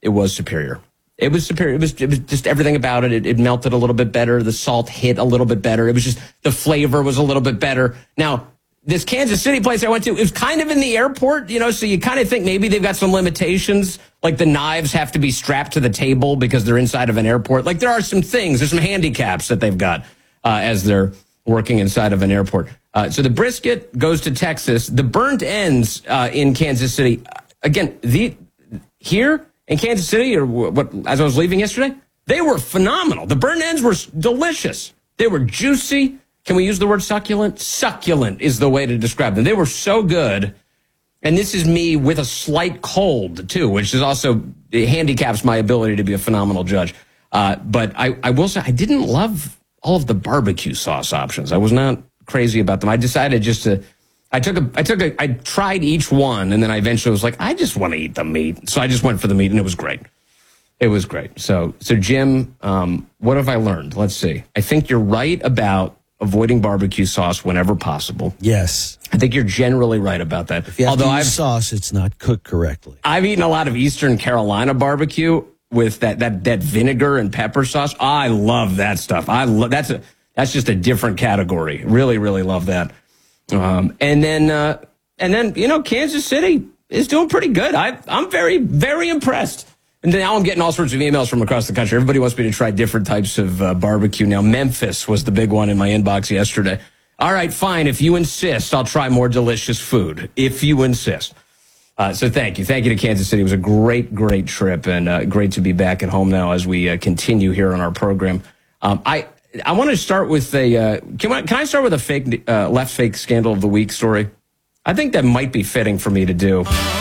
it was superior. It was superior. It was just everything about it. It melted a little bit better. The salt hit a little bit better. It was just the flavor was a little bit better. Now, this Kansas City place I went to, it was kind of in the airport, so you kind of think maybe they've got some limitations, like the knives have to be strapped to the table because they're inside of an airport. Like there are some things, there's some handicaps that they've got as they're working inside of an airport. So the brisket goes to Texas. The burnt ends in Kansas City, again, here in Kansas City, or what, as I was leaving yesterday, they were phenomenal. The burnt ends were delicious. They were juicy. Can we use the word succulent? Succulent is the way to describe them. They were so good. And this is me with a slight cold, too, which is also handicaps my ability to be a phenomenal judge. But I will say I didn't love all of the barbecue sauce options. I was not crazy about them. I decided just to, I tried each one, and then I eventually was like, I just want to eat the meat. So I just went for the meat, and it was great. It was great. So Jim, what have I learned? Let's see. I think you're right about avoiding barbecue sauce whenever possible. Yes. I think you're generally right about that. If you have to use sauce, it's not cooked correctly. I've eaten a lot of Eastern Carolina barbecue with that vinegar and pepper sauce. I love that stuff. That's just a different category. Really, really love that. And then Kansas City is doing pretty good. I'm very, very impressed. And now I'm getting all sorts of emails from across the country. Everybody wants me to try different types of barbecue. Now, Memphis was the big one in my inbox yesterday. All right, fine. If you insist, I'll try more delicious food. If you insist. So thank you. Thank you to Kansas City. It was a great, great trip, and great to be back at home now as we continue here on our program. I want to start with a can I start with a left fake scandal of the week story? I think that might be fitting for me to do.